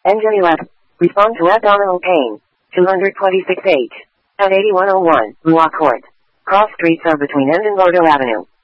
Engine 11. Respond to abdominal pain. 226H. At 8101, Rua Court. Cross streets are between End and Bordeaux Avenue.